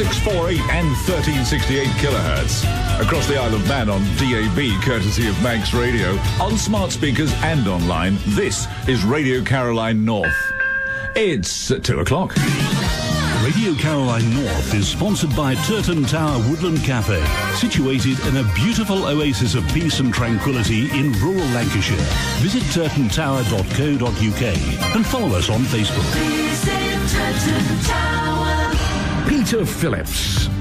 648 and 1368 kilohertz. Across the Isle of Man on DAB, courtesy of Manx Radio, on smart speakers and online, this is Radio Caroline North. It's 2 o'clock. Radio Caroline North is sponsored by Turton Tower Woodland Cafe, situated in a beautiful oasis of peace and tranquility in rural Lancashire. Visit turtontower.co.uk and follow us on Facebook. Visit Turton Tower. Peter Phillips